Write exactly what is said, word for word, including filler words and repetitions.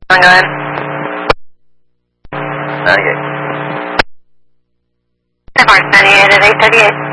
Go ahead. Okay. Mark ninety-eight at eight thirty-eight.